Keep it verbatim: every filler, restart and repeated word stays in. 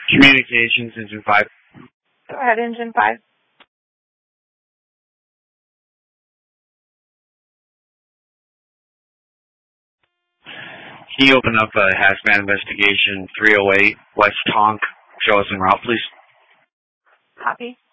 Communications, Engine five. Go ahead, Engine five. Can you open up a hazmat investigation three oh eight West Tonk? Show us en route, please. Copy.